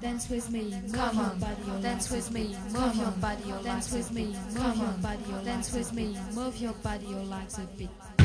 dance with me, Come on, dance with me, move your body, your dance with me, move your body, dance with me, move your body, your legs a bit.